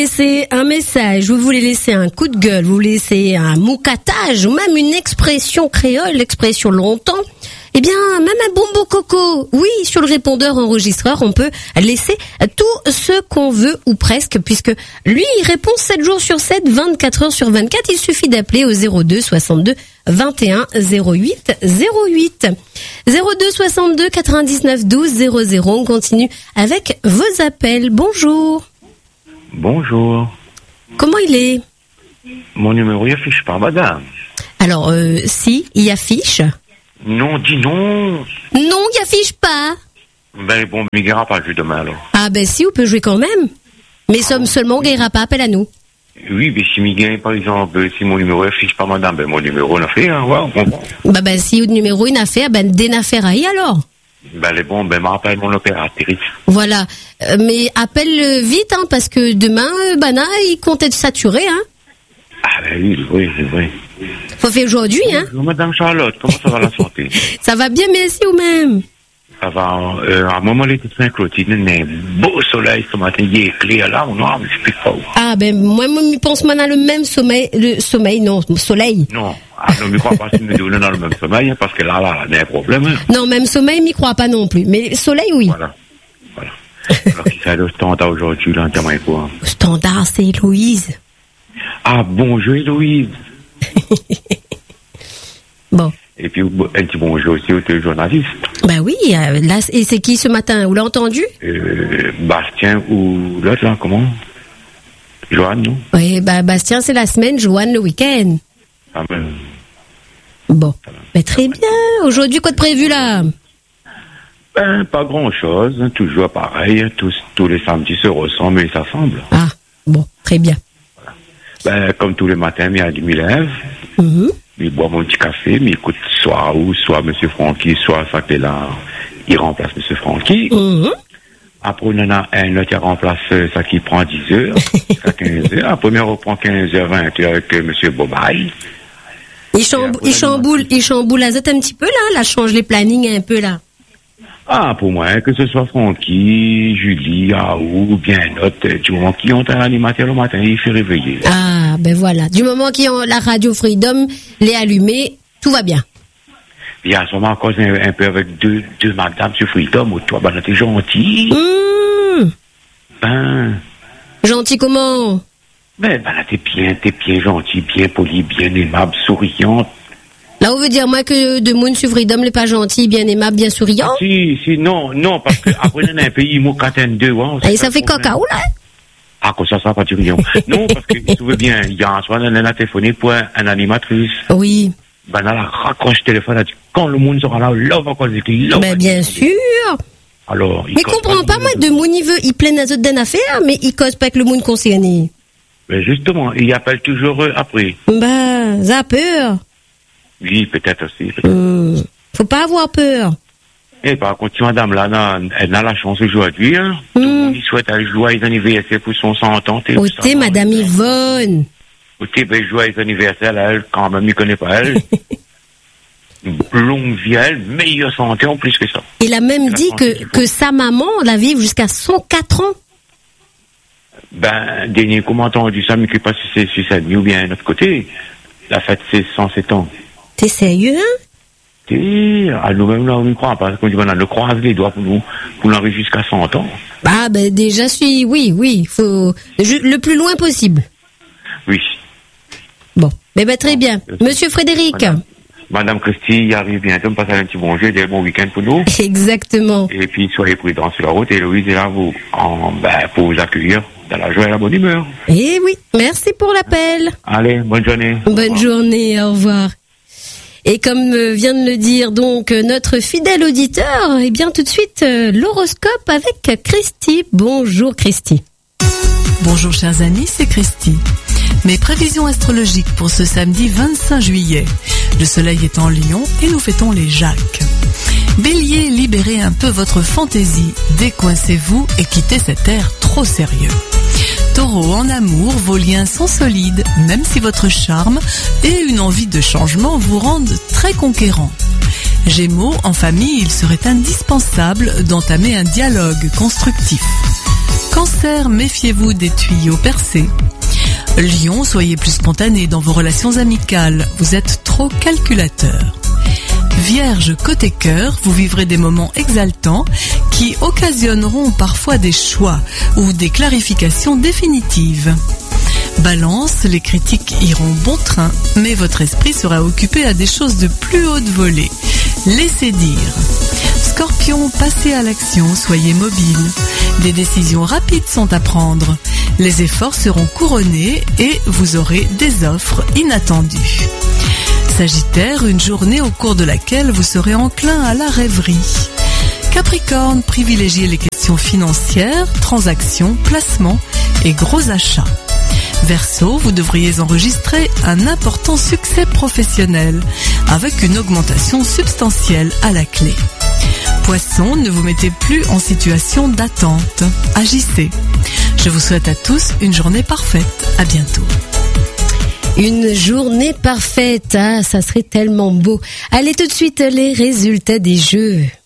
Laissez un message, vous voulez laisser un coup de gueule, vous voulez laisser un moucatage ou même une expression créole, l'expression longtemps, eh bien même un bonbon coco. Oui, sur le répondeur enregistreur, on peut laisser tout ce qu'on veut ou presque, puisque lui, il répond 7 jours sur 7, 24 heures sur 24. Il suffit d'appeler au 02 62 21 08 08. 02 62 99 12 00. On continue avec vos appels. Bonjour. Bonjour. Comment il est? Mon numéro il affiche pas, madame. Alors, si, il affiche. Non, dis non. Non, il affiche pas. Ben bon, mais il n'ira pas jouer demain alors. Ah ben si, on peut jouer quand même. Mais sommes seulement, il n'ira pas, appelle à nous. Oui, mais si Miguel, par exemple, si mon numéro affiche pas, madame, ben mon numéro on a fait, hein, ouais, on comprend. Ben si le numéro il a fait, ben dénaffaire alors. Ben les bons, ben m'appelle mon opératrice. Voilà. Mais appelle vite, hein, parce que demain, Bana, il compte être saturé, hein. Ah ben oui, oui, c'est vrai. Faut faire aujourd'hui, hein. Bonjour, madame Charlotte, comment ça va la santé? Ça va bien, merci vous-même. Ça va, à un moment, l'été de Saint-Clotilde, il y a un beau soleil ce matin, il est clair là, ou non, mais je sais pas où. Ah ben, moi, je pense maintenant le même soleil. Non, non, je ne crois pas si nous sommes dans le même sommeil, hein, parce que là, il y a un problème. Hein. Non, même sommeil, je m'y crois pas non plus. Mais soleil, oui. Voilà. Alors, qui c'est le standard aujourd'hui, là, en quoi? Le standard, c'est Héloïse. Ah, bonjour, Héloïse. Bon. Et puis, un petit bonjour aussi au journaliste. Ben oui, là, et c'est qui ce matin? Vous l'avez entendu? Bastien ou l'autre, là, comment? Joanne, non? Oui, ben Bastien, c'est la semaine, Joanne, le week-end. Ah ben. Bon. Ben très bien. Aujourd'hui, quoi de prévu, là? Ben, pas grand-chose. Hein, toujours pareil. Tous les samedis se ressemblent et s'assemblent. Ah, bon, très bien. Voilà. Ben, comme tous les matins, je me lève. Je bois mon petit café, mais écoute, soit M. Francky, soit ça qui est là, il remplace M. Francky. Après, on en a un autre qui remplace ça qui prend 10 heures, ça 15 heures. Après, on reprend 15 heures, 20 heures avec M. Bobaï. Il chamboule la zette un petit peu, là, change les plannings un peu, là. Ah, pour moi, que ce soit Francky, Julie, ou bien un autre, du moment qu'ils ont un animateur le matin, il fait réveiller. Ah, ben voilà. Du moment qu'ils ont la radio Freedom, les allumés, tout va bien. Il y a sûrement cause un peu avec deux madames sur Freedom, ou toi, ben, t'es gentil. Ben. Gentil comment? Ben, là, t'es bien gentil, bien poli, bien aimable, souriante. Là, on veut dire, moi, que de Moon sur Freedom, n'est pas gentil, bien aimable, bien souriant? Si, non, parce que après, on a un pays, il m'a 42, ouais. Et ça fait cacao, là? Ah, comme ça pas du rien. Non, parce que, si tu veux bien, il y a un soir, on a téléphoné pour une animatrice. Oui. Ben, là, raccroche le téléphone, elle dit, quand le monde sera là, là, va causer, ben, bien sûr. Alors, mais comprends pas, moi, de mon niveau, il plaît à d'autres d'une affaire, mais il cause pas avec le monde concerné. Ben, justement, il appelle toujours après. Ben, ça a peur. Oui, peut-être aussi. Faut pas avoir peur. Et par contre, madame, là, elle a la chance aujourd'hui, hein. Tout le monde souhaite un joyeux anniversaire pour son 100 ans. Ôtez, madame Yvonne. Ôtez, ben, joyeux anniversaire, là, elle, quand même, il connaît pas elle. Longue vie, elle, meilleure santé en plus que ça. Il a même dit que sa maman la vive jusqu'à 104 ans. Ben, dernier comment entendu ça, mais que pas si c'est sa nuit ou bien de notre côté. La fête, c'est 107 ans. T'es sérieux, hein? À nous-mêmes, là, on ne croit pas. Parce qu'on dit, on croise les doigts pour l'arriver jusqu'à 100 ans. Ah, ben, déjà, oui, faut, le plus loin possible. Oui. Bon. Mais ben, très bien. Monsieur Frédéric. Madame Christy, il arrive bientôt, me passer un petit bonjour, et un bon week-end pour nous. Exactement. Et puis, soyez prudents sur la route, et Héloïse est là pour vous accueillir dans la joie et la bonne humeur. Eh oui. Merci pour l'appel. Allez, bonne journée. Bonne journée, au revoir. Et comme vient de le dire donc notre fidèle auditeur, eh bien tout de suite l'horoscope avec Christy. Bonjour Christy. Bonjour chers amis, c'est Christy. Mes prévisions astrologiques pour ce samedi 25 juillet. Le soleil est en Lion et nous fêtons les Jacques. Bélier, libérez un peu votre fantaisie, décoincez-vous et quittez cet air trop sérieux. Taureau, en amour, vos liens sont solides, même si votre charme et une envie de changement vous rendent très conquérant. Gémeaux, en famille, il serait indispensable d'entamer un dialogue constructif. Cancer, Cancer, méfiez-vous des tuyaux percés. Lion, soyez plus spontané dans vos relations amicales, vous êtes trop calculateur. Vierge, côté cœur, vous vivrez des moments exaltants qui occasionneront parfois des choix ou des clarifications définitives. Balance, les critiques iront bon train, mais votre esprit sera occupé à des choses de plus haute volée. Laissez dire. Scorpion, passez à l'action, soyez mobile. Des décisions rapides sont à prendre. Les efforts seront couronnés et vous aurez des offres inattendues. Sagittaire, une journée au cours de laquelle vous serez enclin à la rêverie. Capricorne, privilégiez les questions financières, transactions, placements et gros achats. Verseau, vous devriez enregistrer un important succès professionnel avec une augmentation substantielle à la clé. Poisson, ne vous mettez plus en situation d'attente. Agissez. Je vous souhaite à tous une journée parfaite. À bientôt. Une journée parfaite, ça serait tellement beau. Allez tout de suite les résultats des jeux.